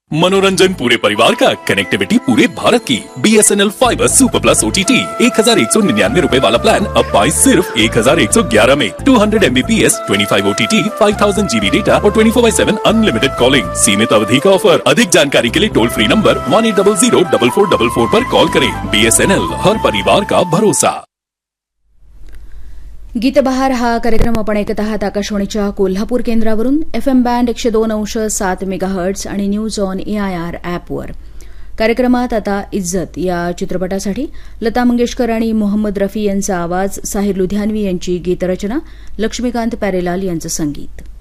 मनोरंजन पूरे परिवार का, कनेक्टिविटी पूरे भारत की। BSNL fibre super plus OTT 1199 रुपए वाला प्लान अब पाए सिर्फ 1111 में। 200 MBPS 25 OTT 5000 GB डेटा और 24/7 अनलिमिटेड कॉलिंग। सीमित अवधि का ऑफर। अधिक जानकारी के लिए टोल फ्री नंबर 1800-4444 पर कॉल करें। BSNL हर परिवार का भरोसा। गीतबहार हा कार्यक्रम आपण ऐकत आहात आकाशवाणीच्या कोल्हापूर केंद्रावरून FM बँड 102.7 मेगाहर्ट्झ आणि न्यूज ऑन AIR ॲपवर। कार्यक्रमात आता इज्जत या चित्रपटासाठी लता मंगेशकर आणि मोहम्मद रफी यांचा आवाज, साहिर लुधियानवी यांची गीतरचना, लक्ष्मीकांत प्यारेलाल यांचं संगीत।